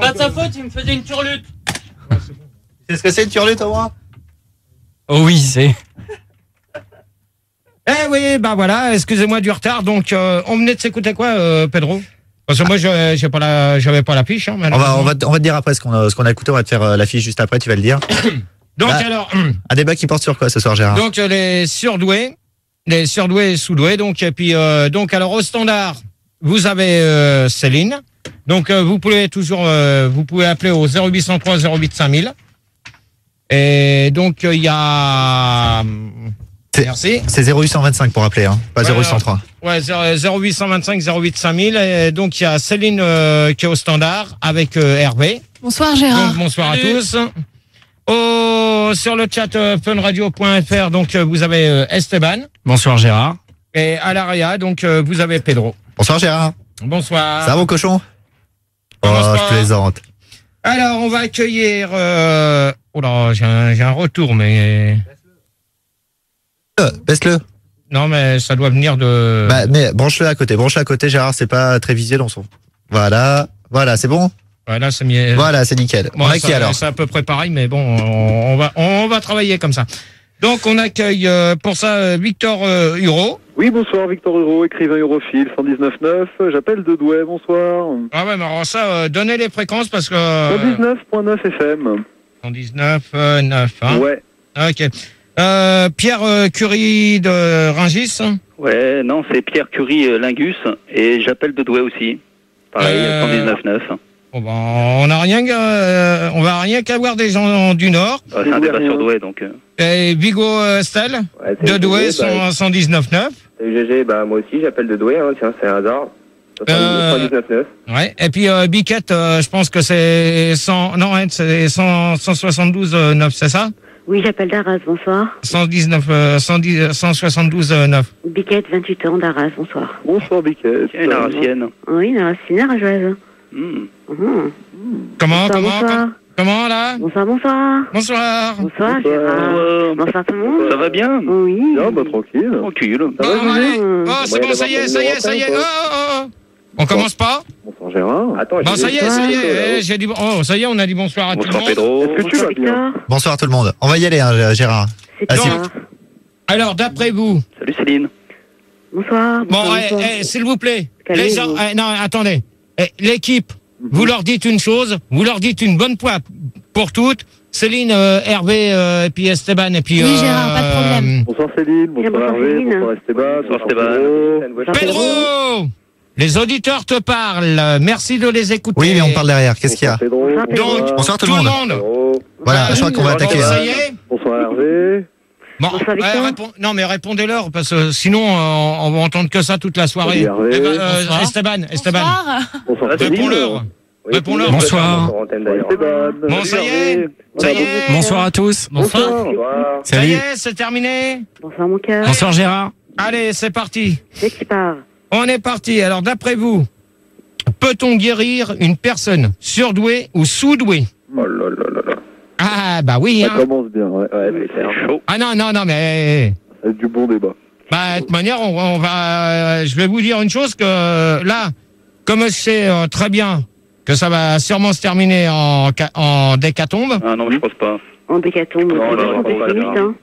pas de sa faute, il me faisait une turlute. C'est ce que c'est une turlute, au moins? Oh oui, c'est. Eh oui, bah voilà, excusez-moi du retard. Donc, on venait de s'écouter quoi, Pedro? Parce que moi, j'avais pas la fiche. Hein, on va te dire après ce qu'on a écouté. On va te faire la fiche juste après, tu vas le dire. Donc, Bah, alors. Un débat qui porte sur quoi ce soir, Gérard? Donc, les surdoués et sous-doués. Donc, et puis, donc, alors, au standard, vous avez Céline. Donc, vous pouvez appeler au 0803 08 5000. Et donc, il y a. Merci. C'est 0825 pour appeler, hein, pas Ouais, 0803. Ouais, 0825 08 5000. Et donc, il y a Céline qui est au standard avec Hervé. Bonsoir Gérard. Donc, bonsoir à tous. Sur le chat funradio.fr, donc vous avez Esteban. Bonsoir Gérard. Et à l'ARIA, donc vous avez Pedro. Bonsoir, Gérard. Bonsoir. Ça va, mon cochon? Comment ça Oh, va je plaisante. Alors, on va accueillir... Oh là, j'ai un retour, mais... Baisse-le. Non, mais ça doit venir de... Bah, mais branche-le à côté, Gérard, c'est pas très visuel en son. Voilà, c'est bon? Voilà, c'est mieux. Voilà, c'est nickel. Bon, On a qui alors? c'est à peu près pareil, mais bon, on va travailler comme ça. Donc, on accueille pour ça Victor Huro. Oui, bonsoir, Victor Huro, écrivain europhile, 119.9, j'appelle de Douai, bonsoir. Ah ouais, mais alors ça, donnez les fréquences parce que... 119.9 FM. 119.9, hein? Ouais. Ok. Pierre Curie de Rungis. Ouais, non, c'est Pierre Curie Lingus, et j'appelle de Douai aussi. Pareil, 119.9. Bon ben, on va rien qu'avoir des gens du Nord. C'est un débat sur Douai, donc... Et Vigo Stel, de Douai, 119.9. Salut GG, bah moi aussi j'appelle de Douai, hein, tiens, c'est un hasard. 119.9. Ouais, et puis Biquette, je pense que c'est 172.9, c'est ça? Oui, j'appelle d'Arras, bonsoir. 172.9. Biquette, 28 ans, d'Arras, bonsoir. Bonsoir Biquette. Tiens, une aracienne. Oui, une racine arageoise. Comment là? Bonsoir. Bonsoir. Bonsoir Gérard. Bonsoir tout le monde. Ça va bien? Oui. Bien, bah tranquille. Tranquille. Oh, c'est bon, ça y est. Oh. On commence pas? Bonsoir Gérard. Attends, Bon, ça y est, j'ai dit ça y est, on a dit bonsoir à tout le monde. Pedro. Est-ce que tu vas bien? Bonsoir tout le monde. On va y aller, hein, Gérard. C'est Assis. toi. Alors, d'après vous. Salut Céline. Bonsoir. Bon, s'il vous plaît. Les gens, Calmez-vous. non, attendez. L'équipe, vous leur dites une chose, vous leur dites une bonne fois pour toutes. Céline, Hervé, et puis Esteban, et puis... Oui, Gérard, pas de problème. Bonsoir Céline, bonsoir Bonsoir Hervé, Céline. bonsoir Esteban, Bonsoir Esteban. Pedro! Les auditeurs te parlent. Merci de les écouter. Oui, mais on parle derrière. Qu'est-ce qu'il y a? Pedro. Donc, Bonsoir tout tout le le monde. monde. Voilà, je crois qu'on va attaquer. Ça hein. y est? Bonsoir Hervé. Bon, Bonsoir, Victor. non, mais répondez-leur, parce que sinon, on va entendre que ça toute la soirée. Salut, Hervé. Bonsoir. Esteban. Bonsoir. Bonsoir Céline. Réponds-leur. Réponds-leur. Bonsoir. Esteban. Bon, ça y est. Ça y est. Bonsoir à tous. Bonsoir. Ça y Salut. est, c'est terminé. Bonsoir mon cœur. Bonsoir Gérard. Allez, c'est parti. C'est qui part. On est parti. Alors, d'après vous, peut-on guérir une personne surdouée ou sous-douée? Oh là là là là. Ah, bah oui, Ça hein. commence bien, ouais. Ouais, mais c'est chaud. Ah non, mais... C'est du bon débat. Bah, de toute manière, on va... je vais vous dire une chose que là, comme je sais très bien que ça va sûrement se terminer en décatombe, Ah non, je pense pas. En bécatombe. Non, non, On pas pessimiste, grave. hein.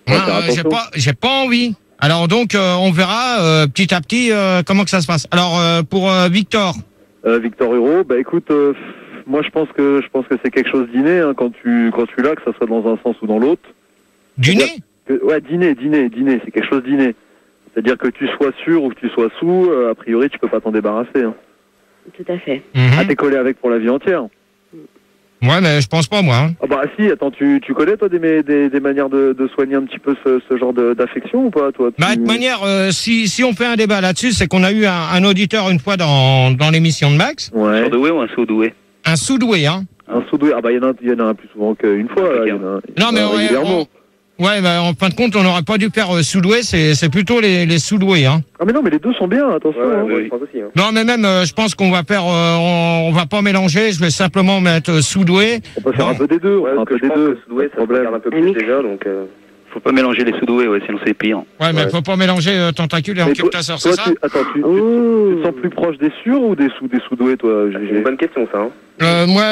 j'ai pas envie. Alors donc, on verra petit à petit comment que ça se passe. Alors, pour Victor... Victor Huro, bah écoute, moi je pense que c'est quelque chose d'inné hein, quand tu l'as, que ça soit dans un sens ou dans l'autre. Du nez? Ouais, dîner, c'est quelque chose d'inné. C'est-à-dire que tu sois sûr ou que tu sois sous, a priori tu peux pas t'en débarrasser. Hein. Tout à fait. Ah, t'es collé avec pour la vie entière. Ouais, mais je pense pas, moi. Hein. Ah bah si, attends, tu connais toi des manières de soigner un petit peu ce genre d'affection ou pas toi Bah, de toute manière, si on fait un débat là-dessus, c'est qu'on a eu un auditeur une fois dans l'émission de Max. Ouais. Surdoué ou un sous-doué? Un sous-doué, hein. Un sous-doué, ah bah il y en a un plus souvent qu'une fois. Là, il y en a Non, mais régulièrement. ouais, bah, en fin de compte, on n'aurait pas dû faire sous-doué, c'est plutôt les sous-doués, hein. Ah mais non, mais les deux sont bien, attention. Ouais, hein. moi, je pense aussi. Hein. Non, mais même, je pense qu'on va faire, on va pas mélanger, je vais simplement mettre sous-doué. On peut faire Non. un peu des deux, Ouais, un parce peu que je des pense deux. que Sudoué, ça se problème. regarde un peu Un plus mix. déjà, donc... Faut pas mélanger les sous-doués, ouais, sinon c'est pire. Ouais, mais Ouais. faut pas mélanger tentacule et Mais encultateur, c'est toi, ça? Attends, tu Ouh. te sens plus proche des sûrs ou des sous-doués, toi C'est une bonne question, ça. Hein. Moi,